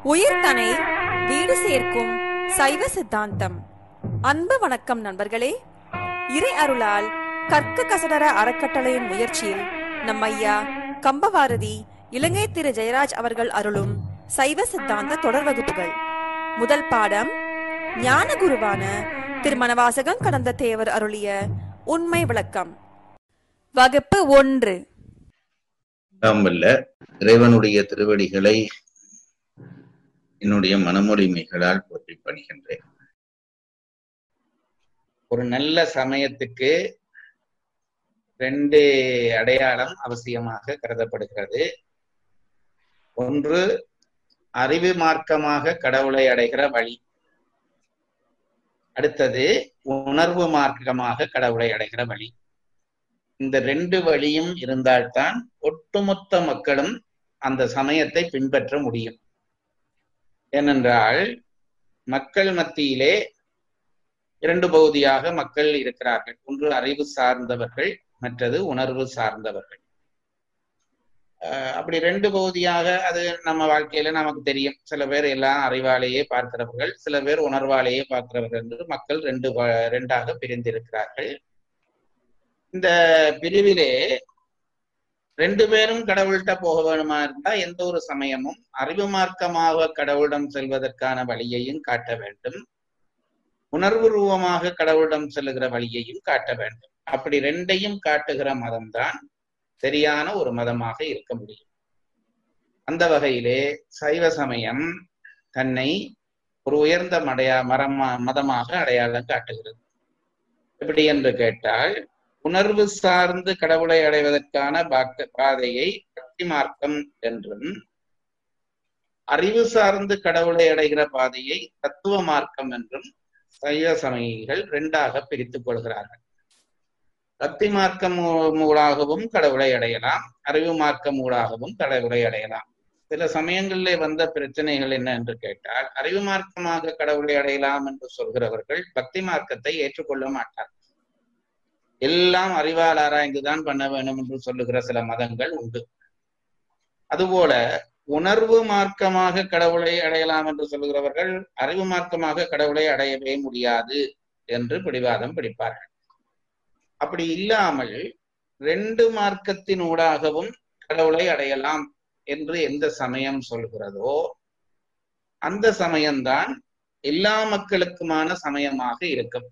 உயிர்தனை வீடு சேர்க்கும் சைவ சித்தாந்தம். அன்பு வணக்கம் நண்பர்களே. இறை அருளால் கற்க கசடர அறக்கட்டளையின் முயற்சியில் நம் ஐயா கம்பவாரதி இலங்கை திரு ஜெயராஜ் அவர்கள் அருளும் சைவ சித்தாந்த தொடர் வகுப்புகள். முதல் பாடம் ஞான குருவான திருமணவாசகம் கடந்த தேவர் அருளிய உண்மை விளக்கம். வகுப்பு 1. இறைவனுடைய திருவடிகளை என்னுடைய மனமொழிமைகளால் போற்றி பணிகின்றேன். ஒரு நல்ல சமயத்துக்கு 2 அடையாளம் அவசியமாக கருதப்படுகிறது. ஒன்று, அறிவு மார்க்கமாக கடவுளை அடைகிற வழி. அடுத்தது, உணர்வு மார்க்கமாக கடவுளை அடைகிற வழி. இந்த 2 வழியும் இருந்தால்தான் ஒட்டுமொத்த மக்களும் அந்த சமயத்தை பின்பற்ற முடியும். ஏனென்றால் மக்கள் மத்தியிலே 2 பகுதியாக மக்கள் இருக்கிறார்கள். ஒன்று அறிவு சார்ந்தவர்கள், மற்றது உணர்வு சார்ந்தவர்கள். அப்படி 2 பகுதியாக அது நம்ம வாழ்க்கையில நமக்கு தெரியும். சில பேர் எல்லாம் அறிவாலேயே பார்க்கிறவர்கள், சில பேர் உணர்வாலேயே பார்க்கிறவர்கள் என்று மக்கள் 2ஆக பிரிந்திருக்கிறார்கள். இந்த பிரிவிலே 2 பேரும் கடவுள்கிட்ட போக வேணுமா இருந்தா எந்த ஒரு சமயமும் அறிவு மார்க்கமாக கடவுளிடம் செல்வதற்கான வழியையும் காட்ட வேண்டும், உணர்வு ரூபமாக கடவுளிடம் செல்லுகிற வழியையும் காட்ட வேண்டும். அப்படி 2ஐயும் காட்டுகிற மதம்தான் சரியான ஒரு மதமாக இருக்க முடியும். அந்த வகையிலே சைவ சமயம் தன்னை ஒரு உயர்ந்த மதமாக அடையாளம் காட்டுகிறது. எப்படி என்று கேட்டால், உணர்வு சார்ந்து கடவுளை அடைவதற்கான பாதையை பக்தி மார்க்கம் என்றும், அறிவு சார்ந்து கடவுளை அடைகிற பாதையை தத்துவ மார்க்கம் என்றும் சைவ சமயிகள் 2ஆக பிரித்துக் கொள்கிறார்கள். பக்தி மார்க்கம் மூலாகவும் கடவுளை அடையலாம், அறிவு மார்க்கம் மூலாகவும் கடவுளை அடையலாம். சில சமயங்களிலே வந்த பிரச்சனைகள் என்ன என்று கேட்டால், அறிவு மார்க்கமாக கடவுளை அடையலாம் என்று சொல்கிறவர்கள் பக்தி மார்க்கத்தை ஏற்றுக்கொள்ள மாட்டார்கள். எல்லாம் அறிவால் ஆராய்ந்துதான் பண்ண வேண்டும் என்று சொல்லுகிற சில மதங்கள் உண்டு. அதுபோல உணர்வு மார்க்கமாக கடவுளை அடையலாம் என்று சொல்லுகிறவர்கள் அறிவு மார்க்கமாக கடவுளை அடையவே முடியாது என்று பிடிவாதம் பிடிப்பார்கள். அப்படி இல்லாமல் 2 மார்க்கத்தின் ஊடாகவும் கடவுளை அடையலாம் என்று எந்த சமயம் சொல்கிறதோ அந்த சமயம்தான் எல்லா மக்களுக்குமான சமயமாக இருக்கும்.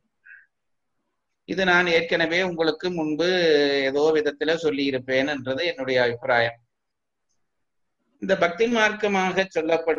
இது நான் ஏற்கனவே உங்களுக்கு முன்பு ஏதோ விதத்துல சொல்லி இருப்பேன் என்றது என்னுடைய அபிப்பிராயம். இந்த பக்தி மார்க்கமாக சொல்லப்படுகிற